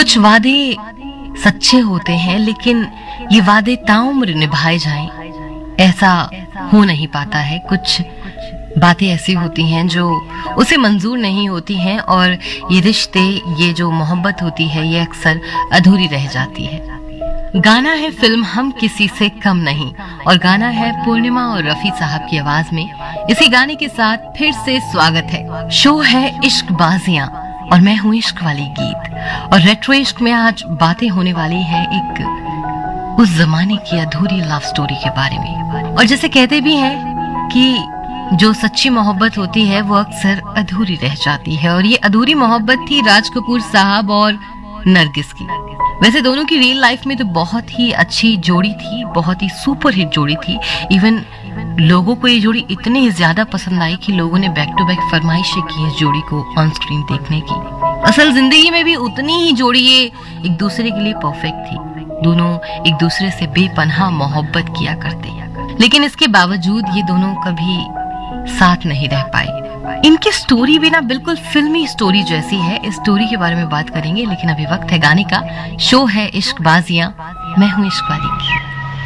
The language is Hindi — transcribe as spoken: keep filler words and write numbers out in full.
कुछ वादे सच्चे होते हैं, लेकिन ये वादे ताउम्र निभाए जाएं ऐसा हो नहीं पाता है। कुछ बातें ऐसी होती हैं जो उसे मंजूर नहीं होती हैं, और ये रिश्ते, ये जो मोहब्बत होती है, ये अक्सर अधूरी रह जाती है। गाना है फिल्म हम किसी से कम नहीं, और गाना है पूर्णिमा और रफी साहब की आवाज में। इसी गाने के साथ फिर से स्वागत है। शो है इश्क बाजियां और मैं हूं इश्क वाली गीत, और रेट्रो इश्क में आज बातें होने वाली है एक उस जमाने की अधूरी लव स्टोरी के बारे में। और जैसे कहते भी हैं कि जो सच्ची मोहब्बत होती है वो अक्सर अधूरी रह जाती है, और ये अधूरी मोहब्बत थी राज कपूर साहब और नरगिस की। वैसे दोनों की रियल लाइफ में तो बहुत ही अच्छी जोड़ी थी, बहुत ही सुपर हिट जोड़ी थी। इवन लोगों को ये जोड़ी इतनी ज्यादा पसंद आई कि लोगों ने बैक टू बैक फरमाइशें की इस जोड़ी को ऑन स्क्रीन देखने की। असल जिंदगी में भी उतनी ही जोड़ी ये एक दूसरे के लिए परफेक्ट थी। दोनों एक दूसरे से बेपनाह मोहब्बत किया करते, लेकिन इसके बावजूद ये दोनों कभी साथ नहीं रह पाए। इनकी स्टोरी भी ना बिल्कुल फिल्मी स्टोरी जैसी है। इस स्टोरी के बारे में बात करेंगे, लेकिन अभी वक्त है गाने का। शो है इश्क बाजियां, मैं हूं इश्क वाली।